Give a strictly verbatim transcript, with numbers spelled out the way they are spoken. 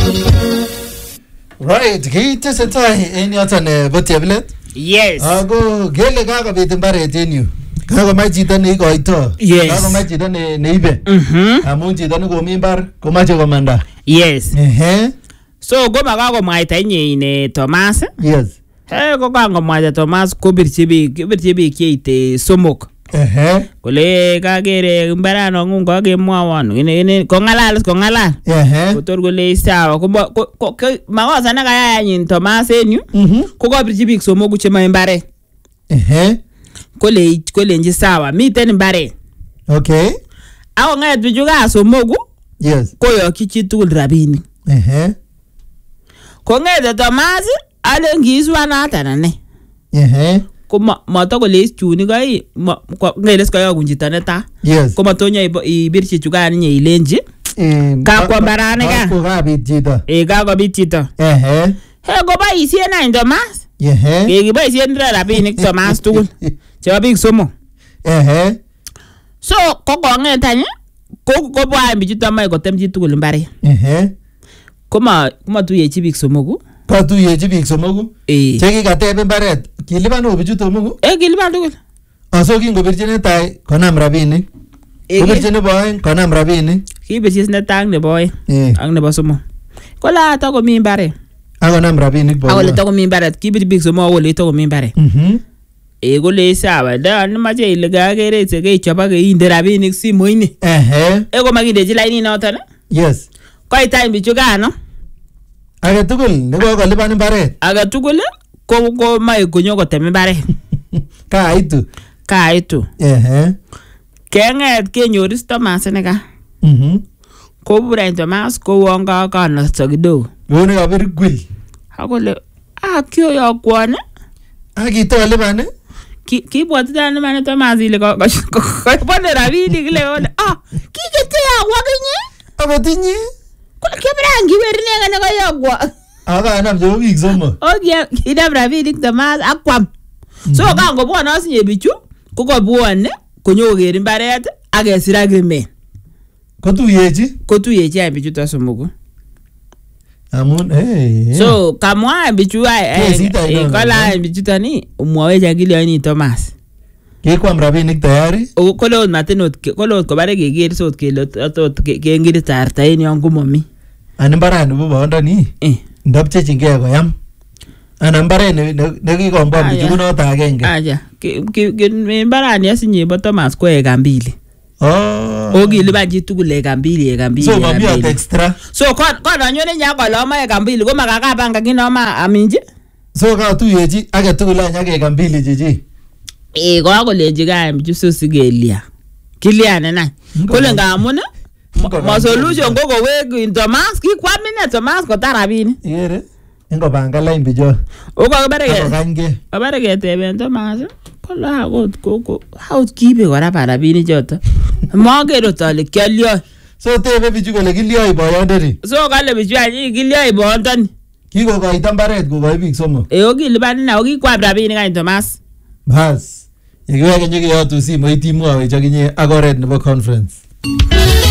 Right, kitesetai en yoton bo Cheplet. Yes. Ako gele kakobit mbaret en yu. Kakomach chito neikoito. Yes. Kakomach chito neibe. Mhm. Amun chito nekomi mbar komache komanda. Yes. Ehe. So goma kakomwaita inye ine Thomas. Yes. Eh ko kangomwaita Thomas kobirchi biik, kobirchi biik cheite somok. Ehe. Kole kagere mbarano ngung kakemwawon. Ngene kongalal kongalal. Ehe. Kotor kole sawa ko makosa na kaya nyin Thomas en yu. Mhm. Ko kabirchi biik somok chema mbaret. Ehe. Kole kolenji sawa miten mbaret. Okay. Ako nget bichu ka somoku. Yes. Koyokyi chi tugul rabinik. Ehe. Ko ngete Thomas alen kiiswanatan ane. Ehe. Ko mato kole chuni kai ngeles kayogun chito neta. Yes. Ko matonya ibirchi chukan inye ilenji. Kakwa mbarani ka. Ko kabit chito. Eh kakobit chito. Ehe. He ko boisien any Thomas. Ehe. Kikiboisien rabinik Thomas tugul. Chebo biik somok. Ehe. So ko konget any ko ko bwa bichuto mai kotem chi tugul mbaret. Ehe. Koma komatuyechi biik somoku. Katuyechi biik somoku. Eh. Chekikateb mbaret. Kilipan o bichuto somoku? Eh kilipan tugul. Aso kingobirchi netai konam rabinik. Kobirchi nebo oeng konam rabinik. Kibirchi netai ak nebo oeng ak nebo somok. Kola ta komi mbaret. Akonam rabinik bo. Akole ta komi mbaret kibir biik somok akole ta komi mbaret. Mhm. Eh kole sawa da nemache ile kakere se keichoba keinde rabinik simoini. Ehe. Eh ko makindechi laini noton. Yes. Koi time bichu kano. Age tugul nekokolipan mbaret. Age tugul ko ko mai konyo kotem mbaret. Kaitu. Kaitu. Ehe. Kenget kenyoris Thomas neka. Mhm. Ko bura Thomas ko wonga kana so kidogo. Wone kabir gwil. Akole ah kyo yokwon. Akito lipan. Ki kibwatita nima Thomas ile ko ko pone rabinik ile ole ah kikete yakwa kinye. Akotinye. Ko kebrangi werne ngane ko yakwa. Aka anam jo biik somok. Okay, kidam rabinik Thomas akwam. So kango bwana asinye bichu ko kobwone konyoker mbaret akesir agreement. Kotuyechi. Kotuyechi ay bichu to somoku. Amun eh. So kamwa bichu ay kola bichu tani umwawe jangilioni Thomas. Kikwam rabinik tayari. O kolot matenot kolot kobare keker sot kelot atot kengiri tarta en yon komomi. An mbarani bo bondoni. Eh. Ndapchechingei koyam. Ana mbaret nekikomba bichu kunoto agenge. Aja. Mbarani asinye bo Thomas ko eka mbili. Oh. Okilipan chi tugul eka mbili eka mbili. So mami at extra. So kon kon anyone nya koloma eka mbili ko makakapanga kinoma aminji. So katuyechi age tugul anya eka mbili chichi. Eh ko akolenji kai bichu sosigelia. Kiliane na. Kole ngamun ma solution ko kowe Thomas kikwamine Thomas ko tarabini. Yere. Ingo banga line bijo. O ko bareke. Kange. Bareke teben Thomas. Kola akot koko. How kibe kora barabini joto. Magero tole kyalyo. So tebe bichu kole kilyo boyondoni. So kale bichu anyi kilyo boyondoni. Kiko kaita mbaret ko koi biik somok. Eh okilipan na okikwam rabinik any Thomas. Bas. Yekiweke nyekeyotu simoit imwowe chakinye ak oret nebo conference.